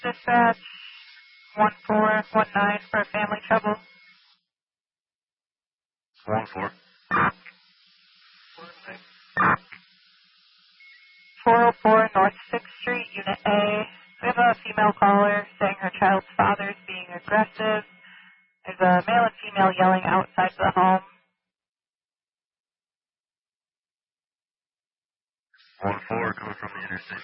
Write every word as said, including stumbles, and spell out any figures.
Dispatch one four one nine for family trouble. One four. four oh four North sixth Street, Unit A. We have a female caller saying her child's father is being aggressive. There's a male and female yelling outside the home. One four coming from the interstate.